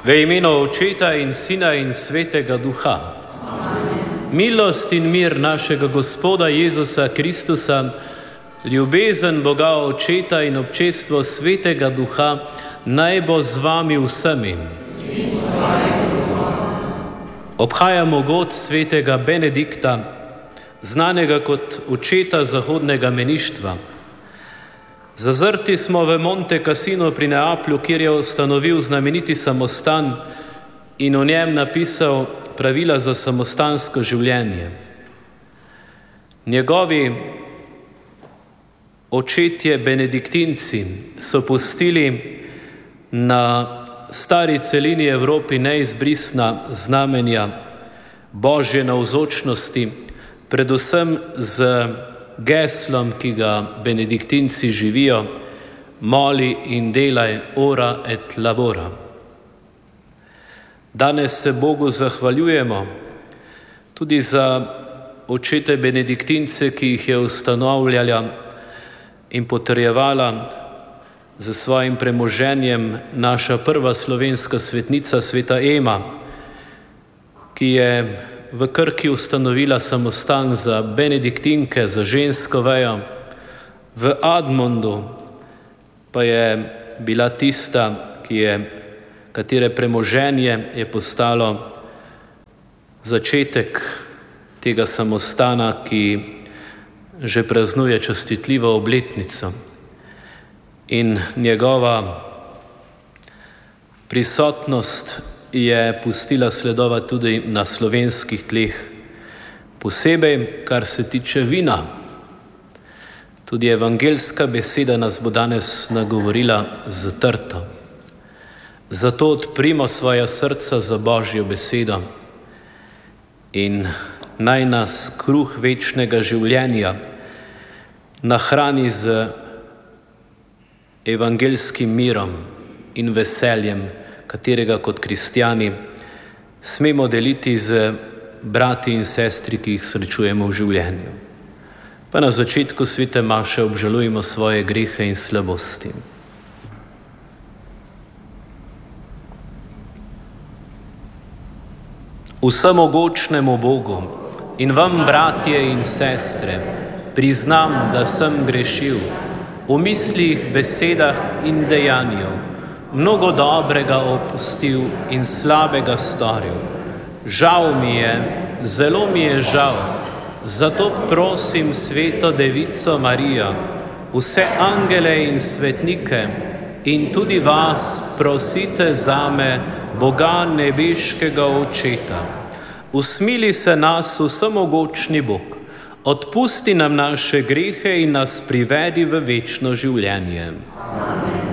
V imenu Očeta in Sina in Svetega Duha. Milost in mir našega Gospoda Jezusa Kristusa, ljubezen Boga Očeta in občestvo Svetega Duha naj bo z vami vsemi. Obhajamo god svetega Benedikta, znanega kot očeta zahodnega meništva. Zazrti smo v Monte Cassino pri Neaplju, kjer je ustanovil znameniti samostan in v njem napisal pravila za samostansko življenje. Njegovi očetje benediktinci so pustili na stari celini Evropi neizbrisna znamenja Božje navzočnosti, predvsem z geslom, ki ga benediktinci živijo: moli in delaj, ora et labora. Danes se Bogu zahvaljujemo tudi za očete benediktince, ki jih je ustanovljala in potrjevala za svojim premoženjem naša prva slovenska svetnica, sveta Ema, ki je v Krki ustanovila samostan za benediktinke, za žensko vejo. V Admondu pa je bila tista, katere premoženje je postalo začetek tega samostana, ki že praznuje častitljivo obletnico. In njegova prisotnost je pustila sledova tudi na slovenskih tleh, posebej kar se tiče vina. Tudi evangeljska beseda nas bo danes nagovorila z trto. Zato odprimo svoja srca za Božjo besedo in naj nas kruh večnega življenja nahrani z evangeljskim mirom in veseljem, katerega kot kristjani smemo deliti z brati in sestri, ki jih srečujemo v življenju. Pa na začetku svete maše obžalujmo svoje grehe in slabosti. Vsemogočnemu Bogu in vam, bratje in sestre, priznam, da sem grešil v mislih, besedah in dejanju, mnogo dobrega opustil in slabega storil. Žal mi je, zelo mi je žal, zato prosim sveto Devico Marijo, vse angele in svetnike in tudi vas prosite zame, Boga nebeškega Očeta. Usmili se nas vsemogočni Bog, odpusti nam naše grehe in nas privedi v večno življenje.